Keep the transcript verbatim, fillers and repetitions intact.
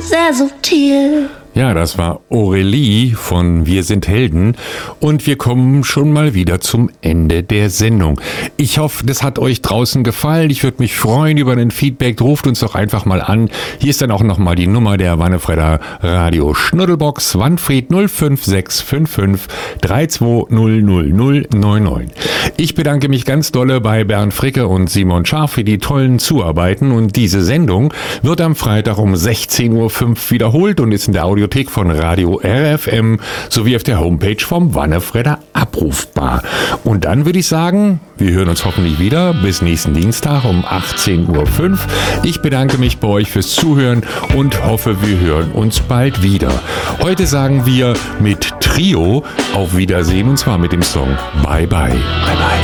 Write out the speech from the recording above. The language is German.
sehr subtil. Ja, das war Aurélie von Wir sind Helden und wir kommen schon mal wieder zum Ende der Sendung. Ich hoffe, das hat euch draußen gefallen. Ich würde mich freuen über ein Feedback. Ruft uns doch einfach mal an. Hier ist dann auch nochmal die Nummer der Wannefredder Radio Schnuddelbox Wanfried null fünf sechs fünf fünf drei zwei null null null neun neun. Ich bedanke mich ganz dolle bei Bernd Fricke und Simon Scharf für die tollen Zuarbeiten und diese Sendung wird am Freitag um sechzehn Uhr fünf wiederholt und ist in der Audio von Radio R F M sowie auf der Homepage vom Wannefredder abrufbar. Und dann würde ich sagen, wir hören uns hoffentlich wieder bis nächsten Dienstag um achtzehn Uhr fünf. Ich bedanke mich bei euch fürs Zuhören und hoffe, wir hören uns bald wieder. Heute sagen wir mit Trio auf Wiedersehen und zwar mit dem Song Bye Bye. Bye Bye.